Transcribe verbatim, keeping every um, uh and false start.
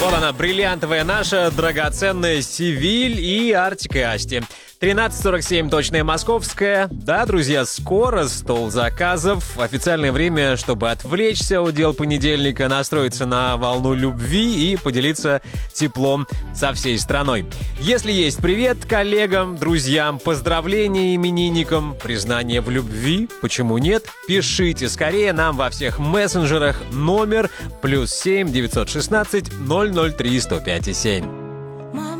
Вот она, бриллиантовая наша, драгоценная Севиль и Артик и Асти. тринадцать сорок семь, точное московское. Да, друзья, скоро стол заказов. Официальное время, чтобы отвлечься от дел понедельника, настроиться на волну любви и поделиться теплом со всей страной. Если есть привет коллегам, друзьям, поздравления именинникам, признание в любви, почему нет, пишите скорее нам во всех мессенджерах. Номер плюс семь девятьсот шестнадцать ноль ноль три сто пять семь.